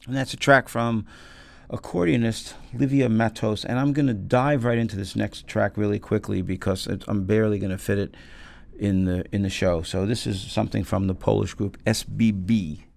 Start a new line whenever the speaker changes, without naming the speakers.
And that's a track from accordionist Livia Matos. And I'm going to dive right into this next track really quickly because I'm barely going to fit it in the show. So this is something from the Polish group SBB.